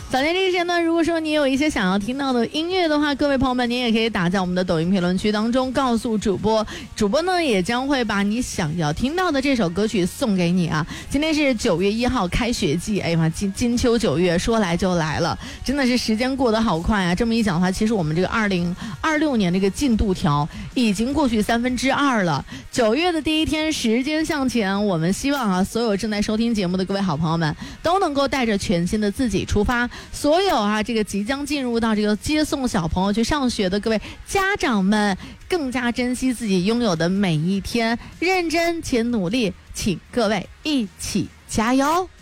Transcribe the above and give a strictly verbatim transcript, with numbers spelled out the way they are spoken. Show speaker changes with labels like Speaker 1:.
Speaker 1: 早间这个时间段，如果说你有一些想要听到的音乐的话，各位朋友们，您也可以打在我们的抖音评论区当中告诉主播，主播呢也将会把你想要听到的这首歌曲送给你啊。今天是九月一号开学季，哎呀妈，金金秋九月说来就来了，真的是时间过得好快啊！这么一讲的话，其实我们这个二零二六年这个进度条已经过去三分之二了。九月的第一天，时间向前，我们希望啊，所有正在收听节目的各位好朋友们都能够带着全新的自己出发。所有啊，这个即将进入到这个接送小朋友去上学的各位家长们，更加珍惜自己拥有的每一天，认真且努力，请各位一起加油。